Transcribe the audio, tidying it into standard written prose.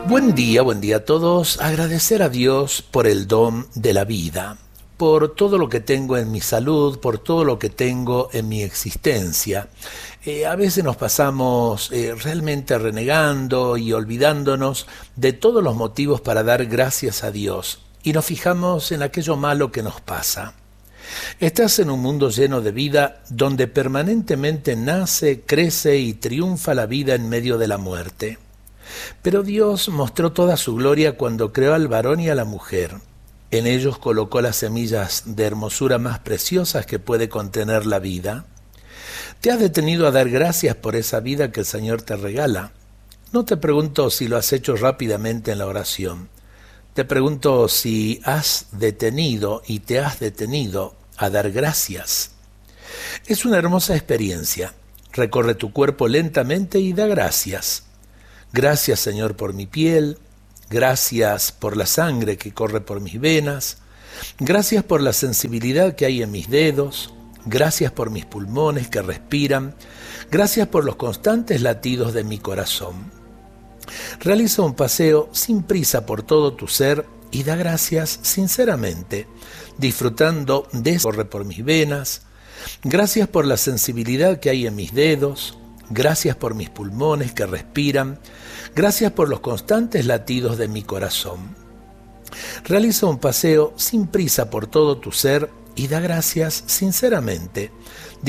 Buen día a todos. Agradecer a Dios por el don de la vida, por todo lo que tengo en mi salud, por todo lo que tengo en mi existencia. A veces nos pasamos realmente renegando y olvidándonos de todos los motivos para dar gracias a Dios y nos fijamos en aquello malo que nos pasa. Estás en un mundo lleno de vida donde permanentemente nace, crece y triunfa la vida en medio de la muerte. Pero Dios mostró toda su gloria cuando creó al varón y a la mujer. En ellos colocó las semillas de hermosura más preciosas que puede contener la vida. ¿Te has detenido a dar gracias por esa vida que el Señor te regala? No te pregunto si lo has hecho rápidamente en la oración. Te pregunto si has detenido y te has detenido a dar gracias. Es una hermosa experiencia. Recorre tu cuerpo lentamente y da gracias. Gracias, Señor, por mi piel. Gracias por la sangre que corre por mis venas. Gracias por la sensibilidad que hay en mis dedos. Gracias por mis pulmones que respiran. Gracias por los constantes latidos de mi corazón. Realiza un paseo sin prisa por todo tu ser y da gracias sinceramente, disfrutando de eso que corre por mis venas. Gracias por la sensibilidad que hay en mis dedos. Gracias por mis pulmones que respiran. Gracias por los constantes latidos de mi corazón. Realiza un paseo sin prisa por todo tu ser y da gracias sinceramente,